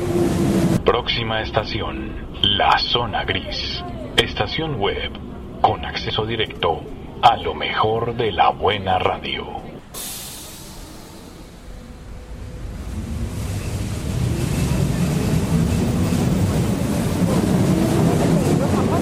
Próxima estación, La Zona Gris. Estación web con acceso directo a lo mejor de la buena radio.